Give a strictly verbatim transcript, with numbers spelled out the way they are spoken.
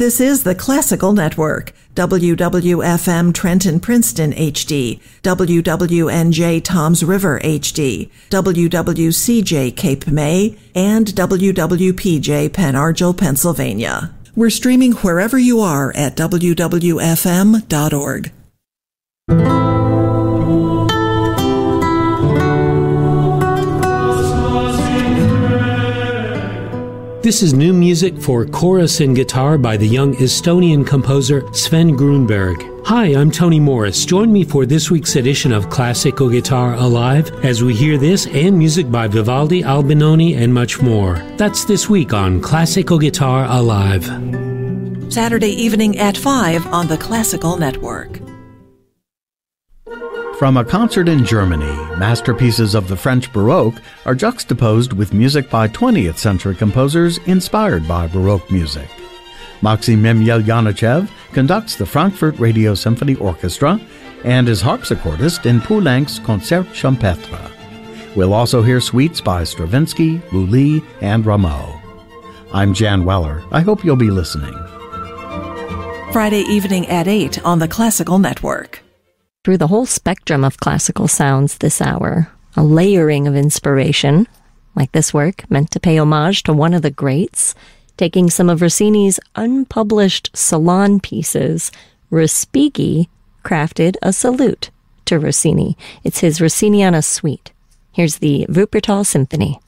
This is the Classical Network, W W F M Trenton Princeton H D, W W N J Toms River H D, W W C J Cape May, and W W P J Pen Argyl, Pennsylvania. We're streaming wherever you are at W W F M dot org. This is new music for chorus and guitar by the young Estonian composer Sven Grunberg. Hi, I'm Tony Morris. Join me for this week's edition of Classical Guitar Alive as we hear this and music by Vivaldi, Albinoni, and much more. That's this week on Classical Guitar Alive. Saturday evening at five on the Classical Network. From a concert in Germany, masterpieces of the French Baroque are juxtaposed with music by twentieth century composers inspired by Baroque music. Maxim Yeljanichev conducts the Frankfurt Radio Symphony Orchestra and is harpsichordist in Poulenc's Concert Champêtre. We'll also hear suites by Stravinsky, Lully, and Rameau. I'm Jan Weller. I hope you'll be listening. Friday evening at eight on the Classical Network. Through the whole spectrum of classical sounds this hour, a layering of inspiration, like this work meant to pay homage to one of the greats, taking some of Rossini's unpublished salon pieces, Respighi crafted a salute to Rossini. It's his Rossiniana suite. Here's the Wuppertal Symphony.